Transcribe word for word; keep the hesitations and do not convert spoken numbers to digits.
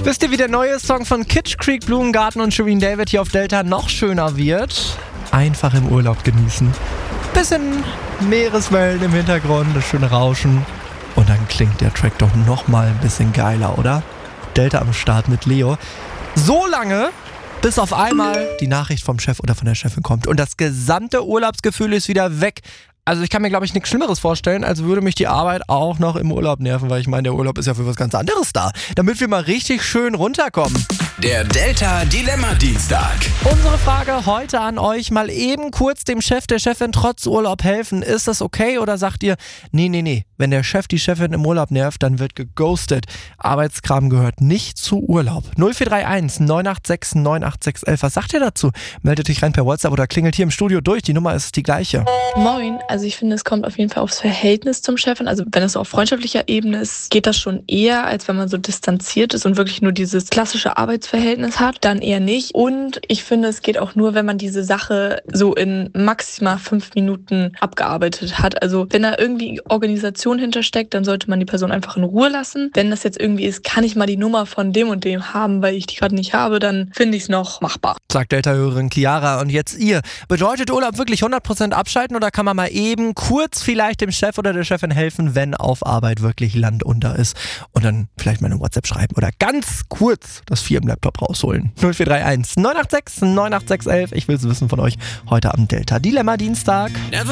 Wisst ihr, wie der neue Song von Kitsch Creek, Blumengarten und Shirin David hier auf Delta noch schöner wird? Einfach im Urlaub genießen. Bisschen Meereswellen im Hintergrund, das schöne Rauschen. Und dann klingt der Track doch nochmal ein bisschen geiler, oder? Delta am Start mit Leo. So lange, bis auf einmal die Nachricht vom Chef oder von der Chefin kommt. Und das gesamte Urlaubsgefühl ist wieder weg. Also ich kann mir, glaube ich, nichts Schlimmeres vorstellen, als würde mich die Arbeit auch noch im Urlaub nerven, weil ich meine, der Urlaub ist ja für was ganz anderes da, damit wir mal richtig schön runterkommen. Der Delta Dilemma Dienstag. Unsere Frage heute an euch, mal eben kurz dem Chef, der Chefin trotz Urlaub helfen. Ist das okay oder sagt ihr, nee, nee, nee, wenn der Chef die Chefin im Urlaub nervt, dann wird geghostet. Arbeitskram gehört nicht zu Urlaub. null vier drei eins neun acht sechs neun acht sechs eins. Was sagt ihr dazu? Meldet euch rein per WhatsApp oder klingelt hier im Studio durch. Die Nummer ist die gleiche. Moin, also ich finde, es kommt auf jeden Fall aufs Verhältnis zum Chefin. Also wenn es so auf freundschaftlicher Ebene ist, geht das schon eher, als wenn man so distanziert ist und wirklich nur dieses klassische Arbeitsverhältnis hat, dann eher nicht. Und ich finde, es geht auch nur, wenn man diese Sache so in maximal fünf Minuten abgearbeitet hat. Also wenn da irgendwie Organisation hintersteckt, dann sollte man die Person einfach in Ruhe lassen. Wenn das jetzt irgendwie ist, kann ich mal die Nummer von dem und dem haben, weil ich die gerade nicht habe, dann finde ich es noch machbar. Sagt Delta-Hörerin Chiara. Und jetzt ihr. Bedeutet Urlaub wirklich hundert Prozent abschalten oder kann man mal eben kurz vielleicht dem Chef oder der Chefin helfen, wenn auf Arbeit wirklich Land unter ist und dann vielleicht mal eine WhatsApp schreiben oder ganz kurz das Firmenlaptop rausholen. null vier drei eins neun acht sechs neun acht sechs eins. Ich will es wissen von euch heute am Delta Dilemma Dienstag.